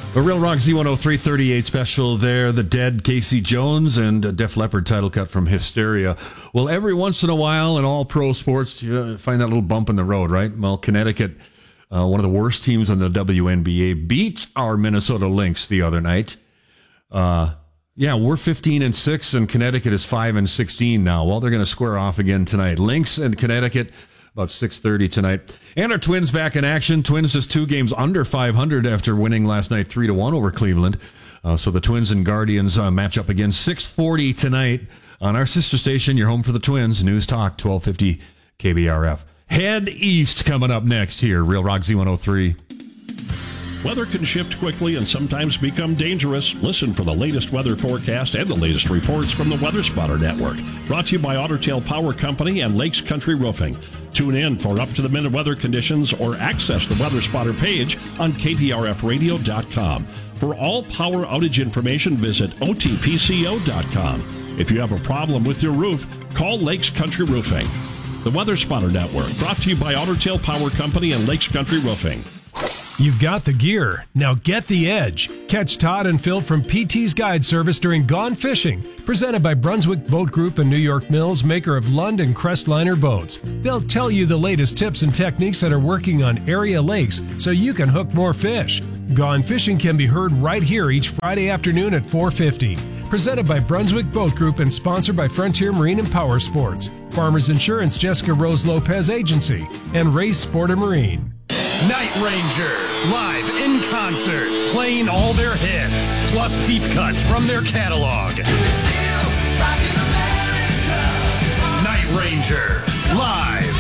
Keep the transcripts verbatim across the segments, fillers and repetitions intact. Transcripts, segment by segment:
A Real Rock Z one oh three thirty-eight special there. The Dead, Casey Jones, and a Def Leppard title cut from Hysteria. Well, every once in a while in all pro sports, you find that little bump in the road, right? Well, Connecticut, uh, one of the worst teams in the W N B A, beat our Minnesota Lynx the other night. Uh, yeah, we're fifteen and six, and Connecticut is five and sixteen now. Well, they're going to square off again tonight. Lynx and Connecticut, about six thirty tonight. And our Twins back in action. Twins just two games under five hundred after winning last night three to one over Cleveland. Uh, so the Twins and Guardians uh, match up again six forty tonight on our sister station. You're home for the Twins. News Talk twelve fifty K B R F. Head east coming up next here. Real Rock Z one oh three. Weather can shift quickly and sometimes become dangerous. Listen for the latest weather forecast and the latest reports from the Weather Spotter Network. Brought to you by Otter Tail Power Company and Lakes Country Roofing. Tune in for up-to-the-minute weather conditions or access the Weather Spotter page on K P R F radio dot com. For all power outage information, visit O T P C O dot com. If you have a problem with your roof, call Lakes Country Roofing. The Weather Spotter Network, brought to you by Otter Tail Power Company and Lakes Country Roofing. You've got the gear. Now get the edge. Catch Todd and Phil from P T's Guide Service during Gone Fishing, presented by Brunswick Boat Group and New York Mills, maker of Lund and Crestliner boats. They'll tell you the latest tips and techniques that are working on area lakes so you can hook more fish. Gone Fishing can be heard right here each Friday afternoon at four fifty. Presented by Brunswick Boat Group and sponsored by Frontier Marine and Power Sports, Farmers Insurance, Jessica Rose Lopez Agency, and Race Sport and Marine. Night Ranger, live in concert, playing all their hits, plus deep cuts from their catalog. Night Ranger, live.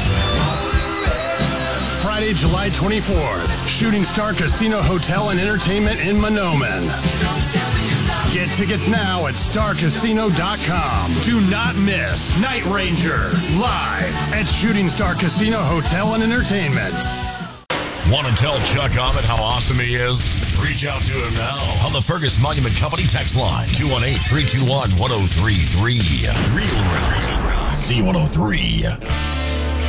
Friday, July twenty-fourth, Shooting Star Casino Hotel and Entertainment in Monoman. Get tickets now at star casino dot com. Do not miss Night Ranger, live at Shooting Star Casino Hotel and Entertainment. Want to tell Chuck Ahmed how awesome he is? Reach out to him now on the Fergus Monument Company text line, two one eight, three two one, one oh three three. Real Rock Z one oh three.